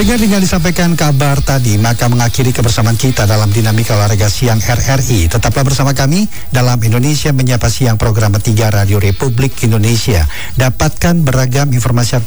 Dengan disampaikan kabar tadi, maka mengakhiri kebersamaan kita dalam Dinamika Olahraga Siang RRI. Tetaplah bersama kami dalam Indonesia Menyapa Siang, program 3 Radio Republik Indonesia. Dapatkan beragam informasi